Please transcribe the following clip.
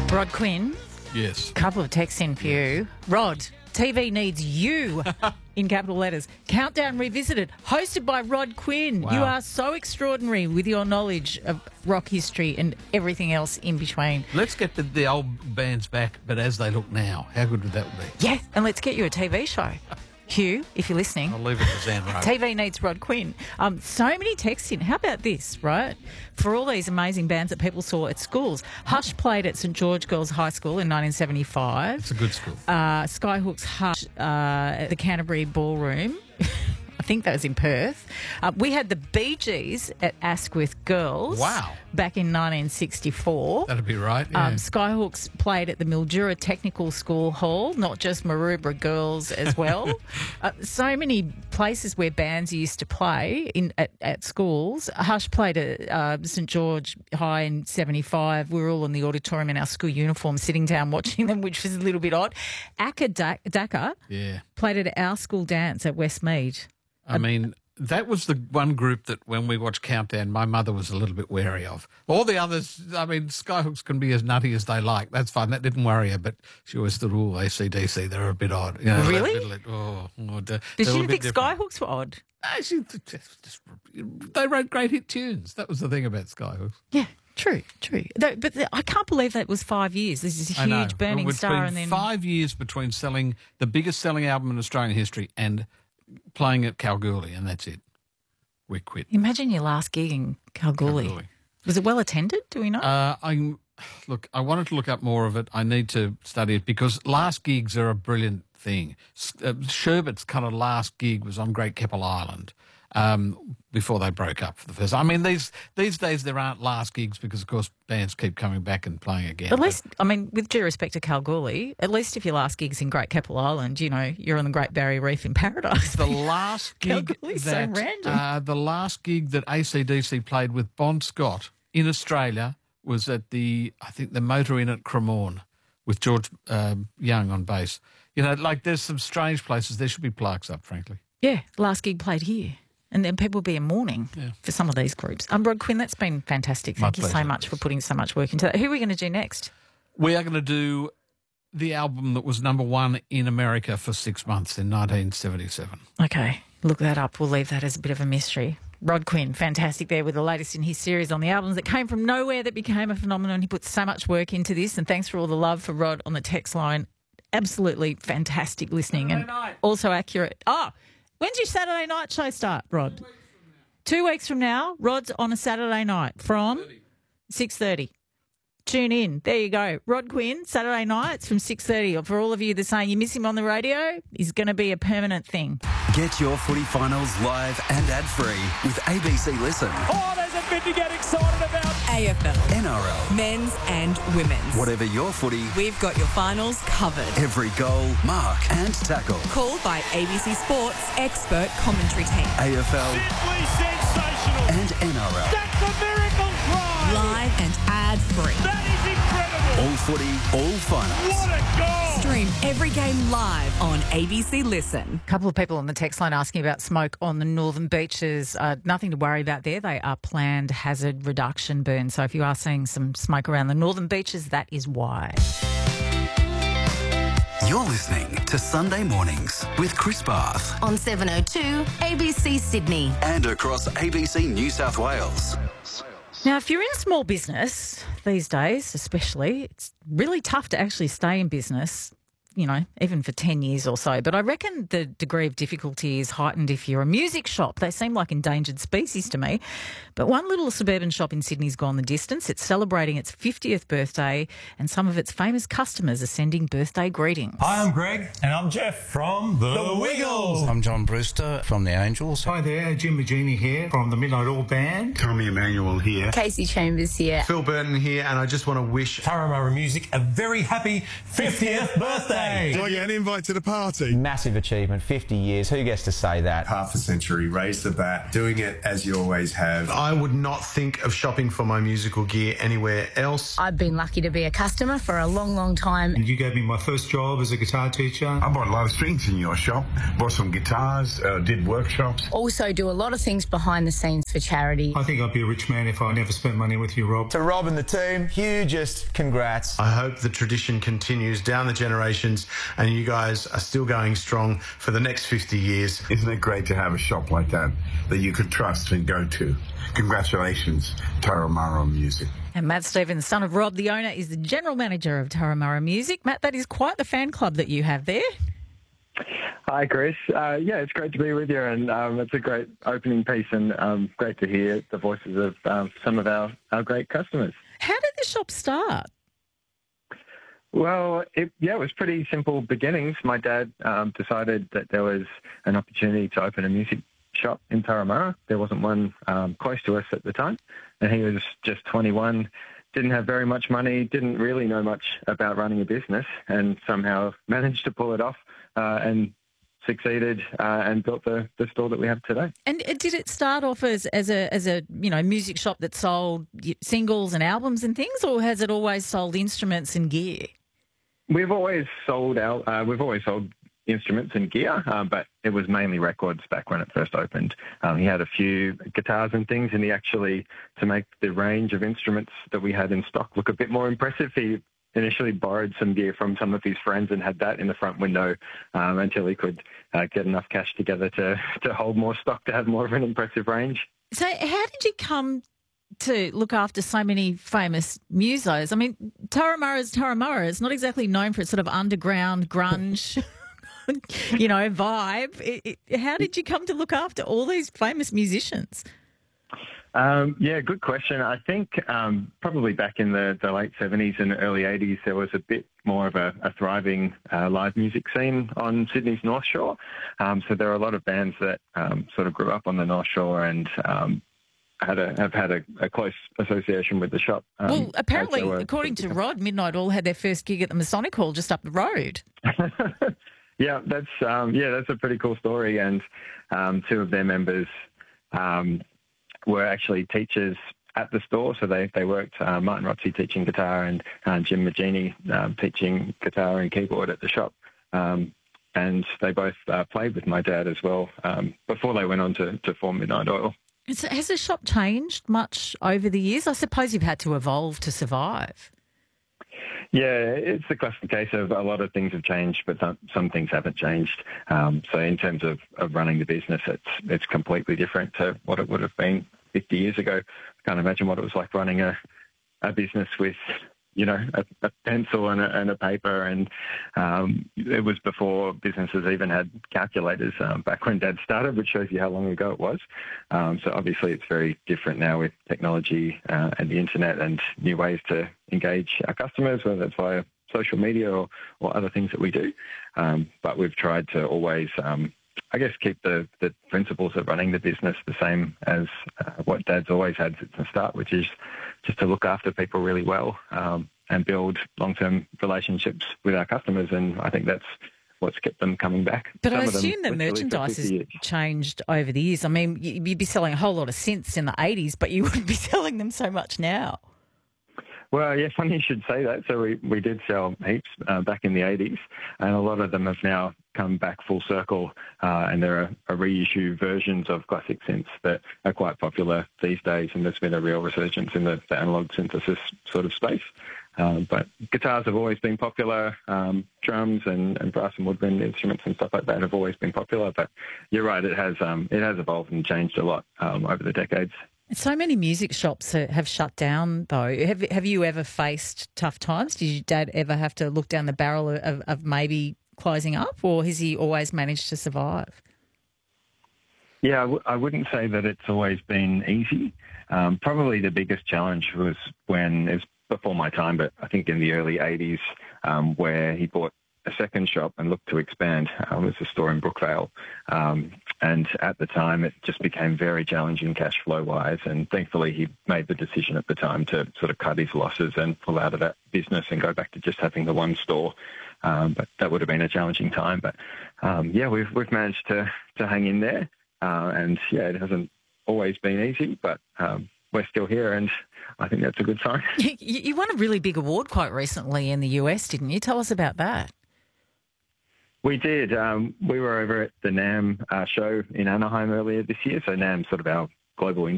Rod Quinn, Yes. couple of texts in for you. Rod, TV needs you in capital letters. Countdown Revisited, hosted by Rod Quinn. Wow. You are so extraordinary with your knowledge of rock history and everything else in between. Let's get the old bands back, but as they look now. How good would that be? Yeah, and let's get you a TV show. Hugh, if you're listening. I'll leave it to Zan Rowe. TV needs Rod Quinn. So many texts in. How about this, right? For all these amazing bands that people saw at schools. Hush played at St George Girls High School in 1975. It's a good school. Skyhook's Hush at the Canterbury Ballroom. I think that was in Perth. We had the Bee Gees at Asquith Girls. Wow. Back in 1964. That'd be right. Yeah. Skyhooks played at the Mildura Technical School Hall, not just Maroubra Girls as well. So many places where bands used to play at schools. Hush played at St George High in 75. We were all in the auditorium in our school uniform sitting down watching them, which was a little bit odd. Akka Daka Yeah. played at our school dance at Westmead. I mean, that was the one group that when we watched Countdown, my mother was a little bit wary of. All the others, I mean, Skyhooks can be as nutty as they like. That's fine. That didn't worry her, but she was the rule. AC/DC, they're a bit odd. You know, Really? Did Did she think Skyhooks were odd? They wrote great hit tunes. That was the thing about Skyhooks. Yeah. True. But I can't believe that was 5 years. This is a I know. huge burning It's star, been and then 5 years between selling the biggest selling album in Australian history and playing at Kalgoorlie, and that's it. We quit. imagine your last gig in Kalgoorlie. Was it well attended? Do we know? I wanted to look up more of it. I need to study it because last gigs are a brilliant thing. Sherbet's kind of last gig was on Great Keppel Island before they broke up for the first. I mean, these days there aren't last gigs because, of course, bands keep coming back and playing again. At least, I mean, with due respect to Kalgoorlie, at least if your last gig's in Great Keppel Island, you know, you're on the Great Barrier Reef in paradise. The last gig Kalgoorlie's so random. The last gig that AC/DC played with Bon Scott in Australia was at the Motor Inn at Cremorne with George Young on bass. You know, like there's some strange places. There should be plaques up, frankly. Yeah, last gig played here. And then people will be in mourning for some of these groups. Rod Quinn, that's been fantastic. Thank you so much for putting so much work into that. Who are we going to do next? We are going to do the album that was number one in America for 6 months in 1977. Okay, look that up. We'll leave that as a bit of a mystery. Rod Quinn, fantastic there with the latest in his series on the albums that came from nowhere that became a phenomenon. He put so much work into this, and thanks for all the love for Rod on the text line. Absolutely fantastic listening and also accurate. When's your Saturday night show start, Rod? 2 weeks from now. Rod's on a Saturday night from 6:30. Tune in. There you go. Rod Quinn, Saturday nights from 6:30. For all of you that are saying you miss him on the radio, he's going to be a permanent thing. Get your footy finals live and ad-free with ABC Listen. Oh, there's a bit to get excited about. AFL, NRL. men's and women's. Whatever your footy, We've got your finals covered. every goal, mark and tackle. Called by ABC Sports expert commentary team. AFL Simply sensational. and NRL. That's a miracle try. Live and ad-free. That is incredible. All footy, all finals. What a goal. Stream every game live on ABC Listen. A couple of people on the text line asking about smoke on the northern beaches. Nothing to worry about there. They are planned hazard reduction burns. So if you are seeing some smoke around the northern beaches, that is why. You're listening to Sunday Mornings with Chris Barth On 702 ABC Sydney. and across ABC New South Wales. Now, if you're in small business these days, especially, it's really tough to actually stay in business, you know, even for 10 years or so. But I reckon the degree of difficulty is heightened if you're a music shop. They seem like endangered species to me. But one little suburban shop in Sydney's gone the distance. It's celebrating its 50th birthday, and some of its famous customers are sending birthday greetings. Hi, I'm Greg. And I'm Jeff from The Wiggles. I'm John Brewster from The Angels. Hi there, Jim Magini here from the Midnight Oil Band. Tommy Emmanuel here. Casey Chambers here. Phil Burton here, and I just want to wish Taramara Music a very happy 50th birthday. birthday. Do I get an invite to the party? Massive achievement, 50 years. Who gets to say that? Half a century, raise the bat, doing it as you always have. I would not think of shopping for my musical gear anywhere else. I've been lucky to be a customer for a long, long time. And you gave me my first job as a guitar teacher. I bought a lot of strings in your shop, bought some guitars, did workshops. Also do a lot of things behind the scenes for charity. I think I'd be a rich man if I never spent money with you, Rob. To Rob and the team, hugest congrats. I hope the tradition continues down the generations and you guys are still going strong for the next 50 years. Isn't it great to have a shop like that you could trust and go to? Congratulations, Taramara Music. And Matt Stevens, son of Rob, the owner, is the general manager of Taramara Music. Matt, that is quite the fan club that you have there. Hi, Chris. Yeah, it's great to be with you, and it's a great opening piece, and great to hear the voices of some of our great customers. How did the shop start? Well, it was pretty simple beginnings. My dad decided that there was an opportunity to open a music shop in Taramara. There wasn't one close to us at the time, and he was just 21, didn't have very much money, didn't really know much about running a business, and somehow managed to pull it off and succeeded and built the store that we have today. And did it start off as a music shop that sold singles and albums and things, or has it always sold instruments and gear? We've always sold instruments and gear, but it was mainly records back when it first opened. He had a few guitars and things, and he actually, to make the range of instruments that we had in stock look a bit more impressive, he initially borrowed some gear from some of his friends and had that in the front window until he could get enough cash together to hold more stock to have more of an impressive range. So how did you come to look after so many famous musos? I mean, Taramara's Taramara. It's not exactly known for its sort of underground grunge vibe. How did you come to look after all these famous musicians? Yeah, good question. I think probably back in the late 70s and early 80s, there was a bit more of a thriving live music scene on Sydney's North Shore. So there are a lot of bands that sort of grew up on the North Shore and have had a close association with the shop. Well, apparently, according to Rod, Midnight Oil had their first gig at the Masonic Hall just up the road. Yeah, that's a pretty cool story. And two of their members were actually teachers at the store, so they worked. Martin Rotzi teaching guitar and Jim Magini teaching guitar and keyboard at the shop. And they both played with my dad as well before they went on to form Midnight Oil. Has the shop changed much over the years? I suppose you've had to evolve to survive. Yeah, it's the classic case of a lot of things have changed, but some things haven't changed. So in terms of running the business, it's completely different to what it would have been 50 years ago. I can't imagine what it was like running a business with, a pencil and a paper. And it was before businesses even had calculators back when Dad started, which shows you how long ago it was. So obviously it's very different now with technology and the internet and new ways to engage our customers, whether that's via social media or other things that we do. But we've tried to always, keep the principles of running the business the same as what Dad's always had since the start, which is just to look after people really well and build long-term relationships with our customers. And I think that's what's kept them coming back. But I assume the merchandise has changed over the years. I mean, you'd be selling a whole lot of synths in the 80s, but you wouldn't be selling them so much now. Well, yeah, funny you should say that. So we did sell heaps back in the 80s, and a lot of them have now come back full circle, and there are reissue versions of classic synths that are quite popular these days, and there's been a real resurgence in the analog synthesis sort of space. But guitars have always been popular, drums and brass and woodwind instruments and stuff like that have always been popular, but you're right, it has evolved and changed a lot over the decades. So many music shops have shut down, though. Have you ever faced tough times? Did your dad ever have to look down the barrel of maybe closing up, or has he always managed to survive? Yeah, I wouldn't say that it's always been easy. Probably the biggest challenge was when, it was before my time, but I think in the early 80s, where he bought a second shop and looked to expand. It was a store in Brookvale. And at the time, it just became very challenging cash flow-wise. And thankfully, he made the decision at the time to sort of cut his losses and pull out of that business and go back to just having the one store. But that would have been a challenging time. But, we've managed to hang in there. It hasn't always been easy, but we're still here, and I think that's a good sign. You won a really big award quite recently in the US, didn't you? Tell us about that. We did. We were over at the NAM show in Anaheim earlier this year. So NAM's sort of our global industry